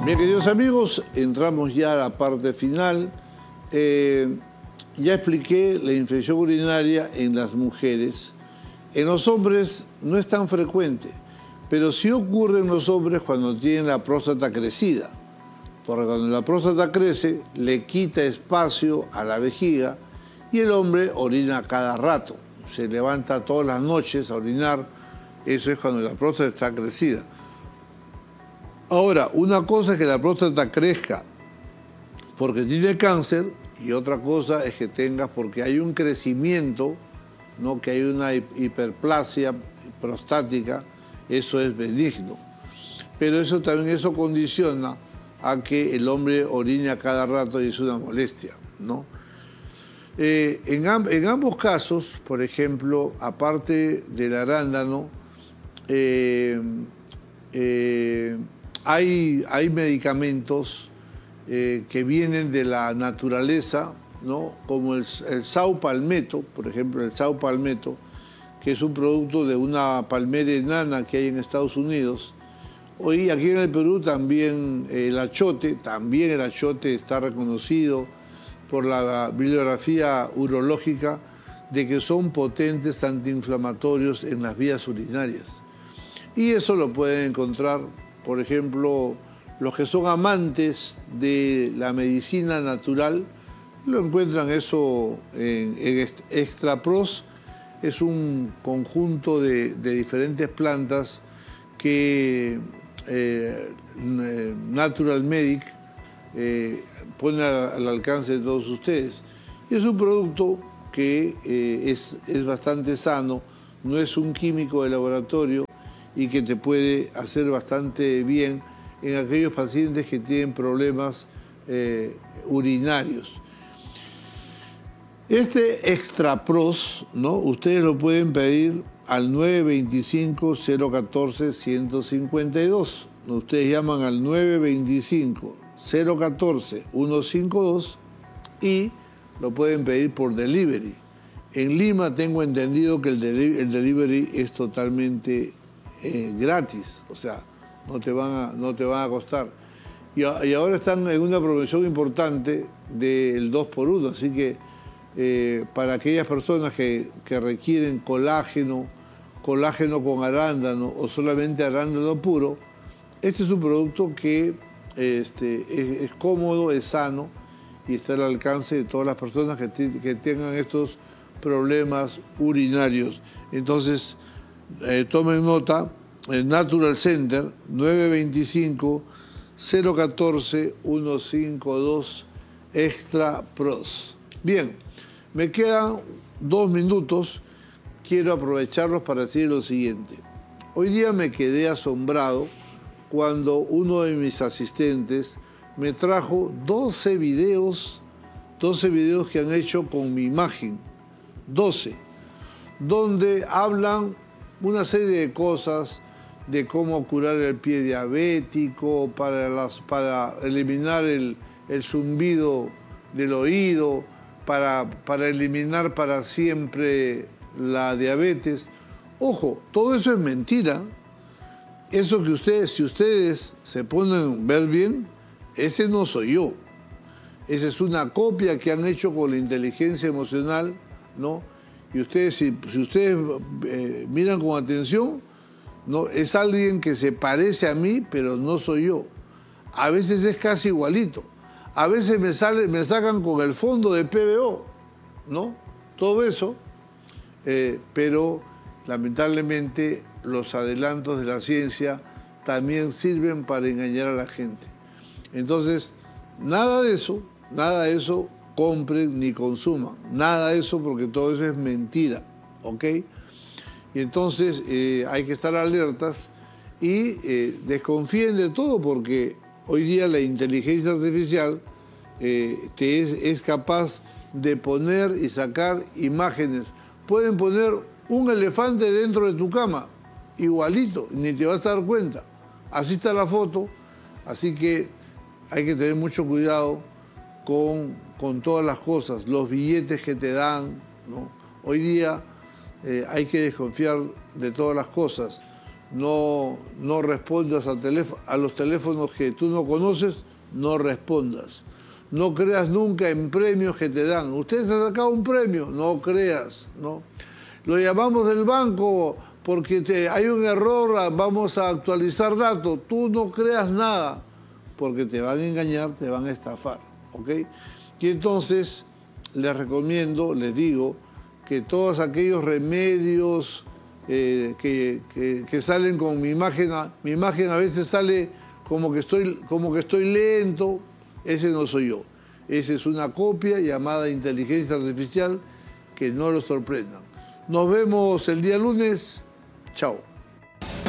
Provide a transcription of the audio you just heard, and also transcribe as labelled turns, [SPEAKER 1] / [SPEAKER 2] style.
[SPEAKER 1] Bien, queridos amigos, entramos ya a la parte final. Ya expliqué la infección urinaria en las mujeres. En los hombres no es tan frecuente, pero sí ocurre en los hombres cuando tienen la próstata crecida. Porque cuando la próstata crece, le quita espacio a la vejiga y el hombre orina cada rato. Se levanta todas las noches a orinar. Eso es cuando la próstata está crecida. Ahora, una cosa es que la próstata crezca porque tiene cáncer y otra cosa es que tengas porque hay un crecimiento, ¿no? Que hay una hiperplasia prostática, eso es benigno. Pero eso también condiciona a que el hombre orine a cada rato y es una molestia, ¿no? En ambos casos, por ejemplo, aparte del arándano, hay medicamentos que vienen de la naturaleza, ¿no? Como el saupalmeto, por ejemplo, el saupalmeto, que es un producto de una palmera enana que hay en Estados Unidos. Hoy aquí en el Perú también el achote está reconocido por la bibliografía urológica de que son potentes antiinflamatorios en las vías urinarias. Y eso lo pueden encontrar, por ejemplo, los que son amantes de la medicina natural, lo encuentran eso en Extrapros. Es un conjunto de diferentes plantas que Natural Medic pone al alcance de todos ustedes. Y es un producto que es bastante sano, no es un químico de laboratorio y que te puede hacer bastante bien en aquellos pacientes que tienen problemas urinarios. Este Extrapros, ¿no? Ustedes lo pueden pedir al 925-014-152. Ustedes llaman al 925-014-152 y lo pueden pedir por delivery. En Lima tengo entendido que el delivery es totalmente gratis, o sea, no te van a costar. Y ahora están en una promoción importante del 2x1, así que para aquellas personas que requieren colágeno con arándano o solamente arándano puro, este es un producto que es cómodo, es sano y está al alcance de todas las personas que tengan estos problemas urinarios. Entonces, tomen nota, el Natural Center, 925-014-152 Extrapros. Bien, me quedan 2 minutos. Quiero aprovecharlos para decir lo siguiente. Hoy día me quedé asombrado cuando uno de mis asistentes me trajo 12 videos que han hecho con mi imagen, 12, donde hablan una serie de cosas de cómo curar el pie diabético, para eliminar el zumbido del oído, para eliminar para siempre la diabetes. Ojo, todo eso es mentira. Eso que si ustedes se ponen a ver bien, ese no soy yo. Esa es una copia que han hecho con la inteligencia emocional, ¿no? Y ustedes, si ustedes miran con atención, ¿no? Es alguien que se parece a mí, pero no soy yo. A veces es casi igualito. A veces me sacan con el fondo de PBO, ¿no? Todo eso. Pero lamentablemente los adelantos de la ciencia también sirven para engañar a la gente. Entonces, nada de eso compren ni consuman. Nada de eso, porque todo eso es mentira, ¿ok? Y entonces hay que estar alertas y desconfíen de todo, porque hoy día la inteligencia artificial es capaz de poner y sacar imágenes. Pueden poner un elefante dentro de tu cama, igualito, ni te vas a dar cuenta. Así está la foto, así que hay que tener mucho cuidado con todas las cosas, los billetes que te dan, ¿no? Hoy día hay que desconfiar de todas las cosas. no respondas a los teléfonos que tú no conoces, no respondas. No creas nunca en premios que te dan. Ustedes han sacado un premio, no creas, ¿no? Lo llamamos del banco porque hay un error, vamos a actualizar datos. Tú no creas nada porque te van a engañar, te van a estafar, ¿ok? Y entonces les recomiendo, les digo, que todos aquellos remedios que salen con mi imagen a veces sale como que estoy lento, ese no soy yo. Esa es una copia llamada inteligencia artificial, que no lo sorprendan. Nos vemos el día lunes. Chao.